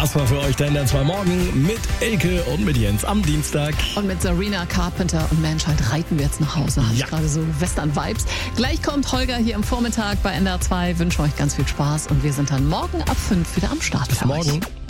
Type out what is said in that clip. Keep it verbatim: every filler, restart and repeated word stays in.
Das war für euch der N D R zwei Morgen mit Elke und mit Jens am Dienstag. Und mit Sabrina Carpenter und Menschheit reiten wir jetzt nach Hause. Habe Ja. ich gerade so Western-Vibes. Gleich kommt Holger hier am Vormittag bei N D R zwei. Wünschen euch ganz viel Spaß und wir sind dann morgen ab fünf wieder am Start. Bis für euch. morgen.